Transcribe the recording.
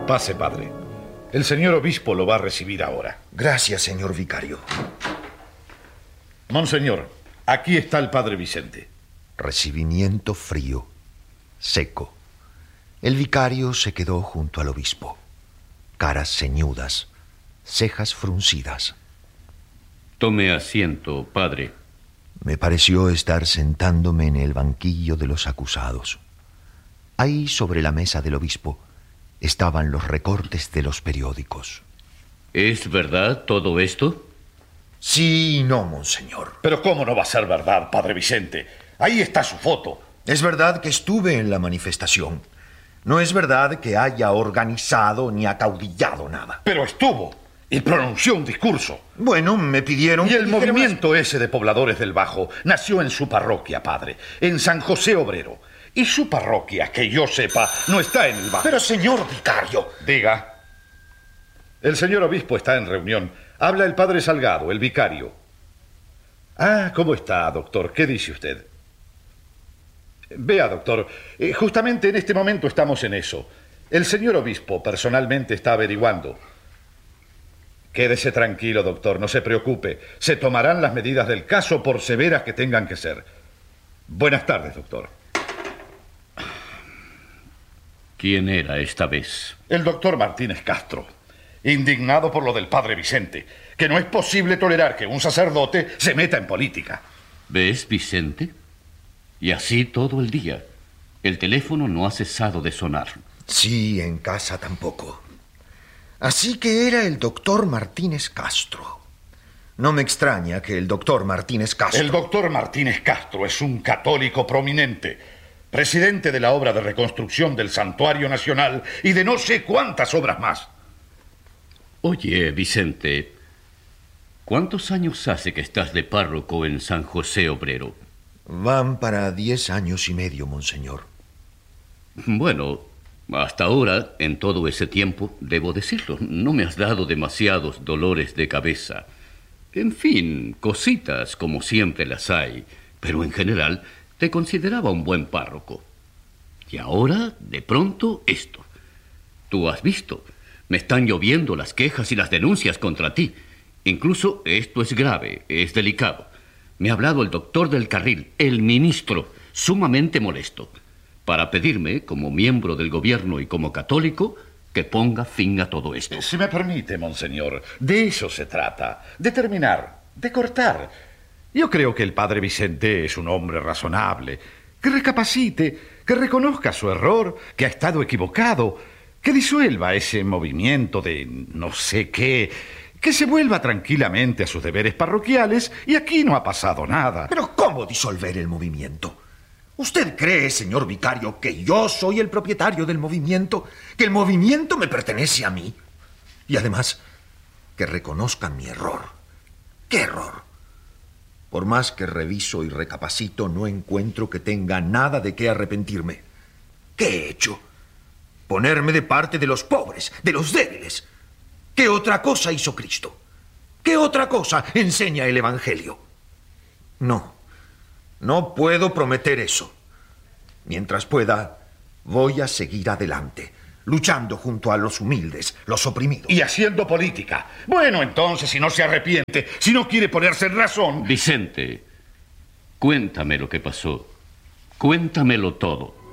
Pase, padre. El señor obispo lo va a recibir ahora. Gracias, señor vicario. Monseñor, aquí está el padre Vicente. Recibimiento frío, seco. El vicario se quedó junto al obispo. Caras ceñudas, cejas fruncidas. Tome asiento, padre. Me pareció estar sentándome en el banquillo de los acusados. Ahí, sobre la mesa del obispo, estaban los recortes de los periódicos. ¿Es verdad todo esto? Sí y no, monseñor. Pero ¿cómo no va a ser verdad, padre Vicente? Ahí está su foto. Es verdad que estuve en la manifestación. No es verdad que haya organizado ni acaudillado nada. Pero estuvo y pronunció un discurso. Bueno, me pidieron... Y el movimiento ese de pobladores del Bajo nació en su parroquia, padre, en San José Obrero. Y su parroquia, que yo sepa, no está en el Bajo. Pero, señor vicario... Diga. El señor obispo está en reunión. Habla el padre Salgado, el vicario. Ah, ¿cómo está, doctor? ¿Qué dice usted? Vea, doctor, justamente en este momento estamos en eso. El señor obispo personalmente está averiguando. Quédese tranquilo, doctor, no se preocupe. Se tomarán las medidas del caso por severas que tengan que ser. Buenas tardes, doctor. ¿Quién era esta vez? El doctor Martínez Castro, indignado por lo del padre Vicente, que no es posible tolerar que un sacerdote se meta en política. ¿Ves, Vicente? Y así todo el día. El teléfono no ha cesado de sonar. Sí, en casa tampoco. Así que era el doctor Martínez Castro. No me extraña que el doctor Martínez Castro... El doctor Martínez Castro es un católico prominente, presidente de la obra de reconstrucción del Santuario Nacional y de no sé cuántas obras más. Oye, Vicente, ¿cuántos años hace que estás de párroco en San José Obrero? Van para 10 años y medio, monseñor. Bueno, hasta ahora, en todo ese tiempo, debo decirlo, no me has dado demasiados dolores de cabeza. En fin, cositas como siempre las hay, pero en general te consideraba un buen párroco. Y ahora, de pronto, esto. Tú has visto, me están lloviendo las quejas y las denuncias contra ti. Incluso esto es grave, es delicado. Me ha hablado el doctor del Carril, el ministro, sumamente molesto, para pedirme, como miembro del gobierno y como católico, que ponga fin a todo esto. Si me permite, monseñor, de eso se trata, de terminar, de cortar. Yo creo que el padre Vicente es un hombre razonable, que recapacite, que reconozca su error, que ha estado equivocado, que disuelva ese movimiento de no sé qué, que se vuelva tranquilamente a sus deberes parroquiales y aquí no ha pasado nada. ¿Pero cómo disolver el movimiento? ¿Usted cree, señor vicario, que yo soy el propietario del movimiento? ¿Que el movimiento me pertenece a mí? Y además, que reconozcan mi error. ¿Qué error? Por más que reviso y recapacito, no encuentro que tenga nada de qué arrepentirme. ¿Qué he hecho? Ponerme de parte de los pobres, de los débiles. ¿Qué otra cosa hizo Cristo? ¿Qué otra cosa enseña el Evangelio? No puedo prometer eso. Mientras pueda, voy a seguir adelante, luchando junto a los humildes, los oprimidos. Y haciendo política. Bueno, entonces, si no se arrepiente, si no quiere ponerse en razón... Vicente, cuéntame lo que pasó. Cuéntamelo todo.